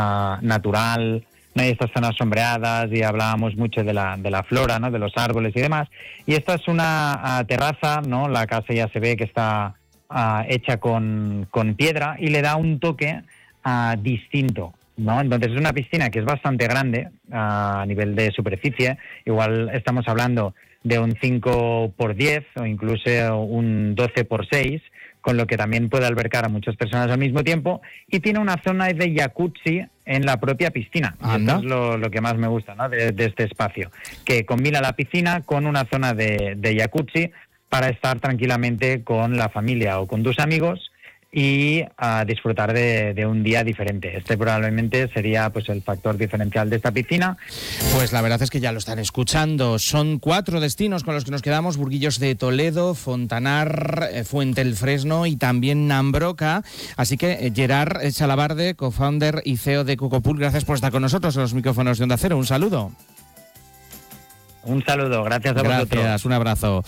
natural, ¿no? Y estas zonas sombreadas, y hablábamos mucho de la flora, ¿no? De los árboles y demás. Y esta es una terraza, ¿no? La casa ya se ve que está hecha con piedra y le da un toque distinto, ¿no? Entonces es una piscina que es bastante grande a nivel de superficie. Igual estamos hablando de un 5x10 o incluso un 12x6, con lo que también puede albergar a muchas personas al mismo tiempo, y tiene una zona de jacuzzi en la propia piscina. Y esto es lo que más me gusta, ¿no? de este espacio, que combina la piscina con una zona de jacuzzi para estar tranquilamente con la familia o con tus amigos y disfrutar de un día diferente. Este probablemente sería pues el factor diferencial de esta piscina. Pues la verdad es que ya lo están escuchando. Son 4 destinos con los que nos quedamos: Burguillos de Toledo, Fontanar, Fuente el Fresno y también Nambroca. Así que Gerard Chalabarde, co-founder y CEO de Cocopool, gracias por estar con nosotros en los micrófonos de Onda Cero. Un saludo. Un saludo, gracias a vosotros. Gracias, un abrazo.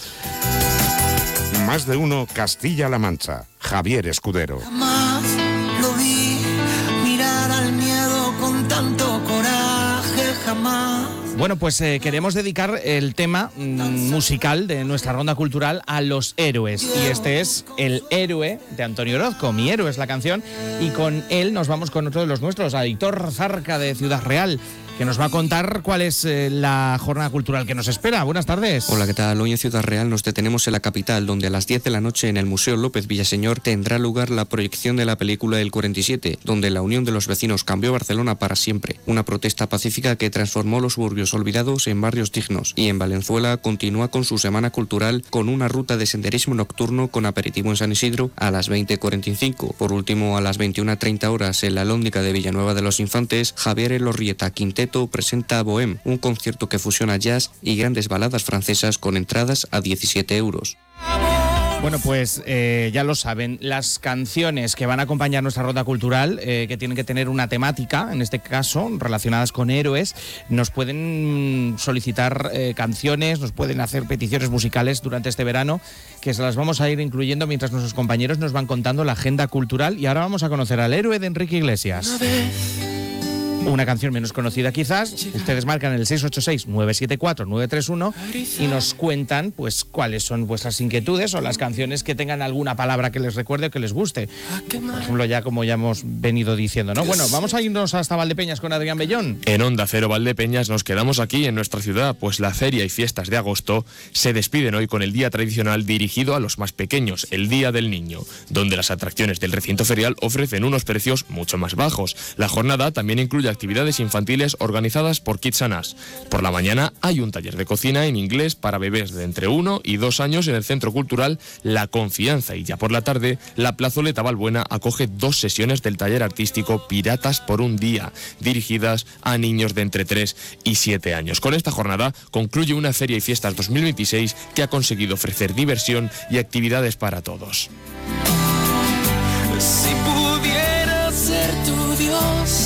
Más de uno Castilla-La Mancha. Javier Escudero. Jamás lo vi mirar al miedo con tanto coraje, jamás. Bueno, pues queremos dedicar el tema musical de nuestra ronda cultural a los héroes. Y este es El Héroe de Antonio Orozco. Mi héroe es la canción. Y con él nos vamos con otro de los nuestros, Aitor Zarca de Ciudad Real, que nos va a contar cuál es la jornada cultural que nos espera. Buenas tardes. Hola, ¿qué tal? Hoy en Ciudad Real nos detenemos en la capital, donde a las 10 de la noche en el Museo López Villaseñor tendrá lugar la proyección de la película El 47, donde la unión de los vecinos cambió Barcelona para siempre. Una protesta pacífica que transformó los suburbios olvidados en barrios dignos. Y en Valenzuela continúa con su semana cultural con una ruta de senderismo nocturno con aperitivo en San Isidro a las 20:45. Por último, a las 21:30 horas en la Lóndiga de Villanueva de los Infantes, Javier Elorrieta Quinteto presenta Bohème, un concierto que fusiona jazz y grandes baladas francesas con entradas a 17 euros. Bueno, pues ya lo saben, las canciones que van a acompañar nuestra ronda cultural, que tienen que tener una temática, en este caso relacionadas con héroes, nos pueden solicitar canciones, nos pueden hacer peticiones musicales durante este verano, que se las vamos a ir incluyendo mientras nuestros compañeros nos van contando la agenda cultural. Y ahora vamos a conocer al héroe de Enrique Iglesias. Una canción menos conocida quizás. Ustedes marcan el 686-974-931 y nos cuentan pues cuáles son vuestras inquietudes o las canciones que tengan alguna palabra que les recuerde o que les guste. Por ejemplo, ya como ya hemos venido diciendo, ¿no? Bueno, vamos a irnos hasta Valdepeñas con Adrián Bellón. En Onda Cero Valdepeñas nos quedamos aquí en nuestra ciudad, pues la feria y fiestas de agosto se despiden hoy con el día tradicional dirigido a los más pequeños, el Día del Niño, donde las atracciones del recinto ferial ofrecen unos precios mucho más bajos. La jornada también incluye actividades infantiles organizadas por Kids and Us. Por la mañana hay un taller de cocina en inglés para bebés de entre 1 y 2 años en el Centro Cultural La Confianza, y ya por la tarde la Plazoleta Valbuena acoge 2 sesiones del taller artístico Piratas por un Día, dirigidas a niños de entre 3 y 7 años. Con esta jornada concluye una feria y fiestas 2026 que ha conseguido ofrecer diversión y actividades para todos. Si pudiera ser tu Dios.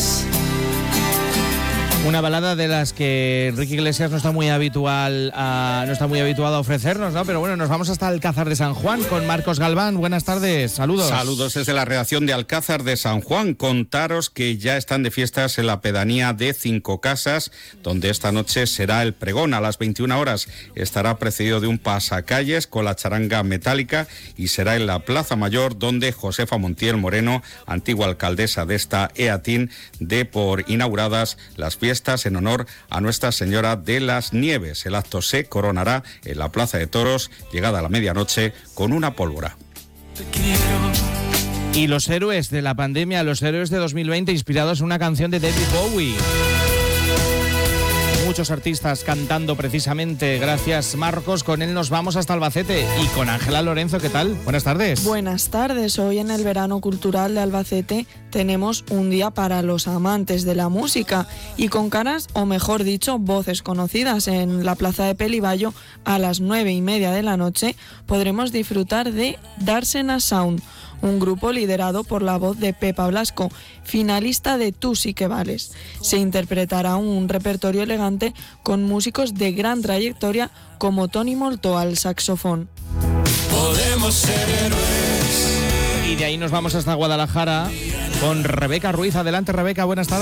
Una balada de las que Enrique Iglesias no está muy habituado a ofrecernos, ¿no? Pero bueno, nos vamos hasta Alcázar de San Juan con Marcos Galván. Buenas tardes, saludos. Saludos desde la redacción de Alcázar de San Juan. Contaros que ya están de fiestas en la pedanía de Cinco Casas, donde esta noche será el pregón. A las 21 horas estará precedido de un pasacalles con la charanga metálica y será en la Plaza Mayor, donde Josefa Montiel Moreno, antigua alcaldesa de esta EATIN, dé por inauguradas las fiestas en honor a Nuestra Señora de las Nieves. El acto se coronará en la Plaza de Toros, llegada a la medianoche, con una pólvora. Y los héroes de la pandemia, los héroes de 2020, inspirados en una canción de David Bowie. Muchos artistas cantando precisamente. Gracias, Marcos. Con él nos vamos hasta Albacete y con Ángela Lorenzo. ¿Qué tal? Buenas tardes. Buenas tardes. Hoy en el verano cultural de Albacete tenemos un día para los amantes de la música y con caras, o mejor dicho, voces conocidas. En la Plaza de Peliballo a las 9:30 de la noche podremos disfrutar de Darsena Sound, un grupo liderado por la voz de Pepa Blasco, finalista de Tú sí que vales. Se interpretará un repertorio elegante con músicos de gran trayectoria como Tony Molto al saxofón. Podemos ser héroes. Y de ahí nos vamos hasta Guadalajara con Rebeca Ruiz. Adelante, Rebeca, buenas tardes.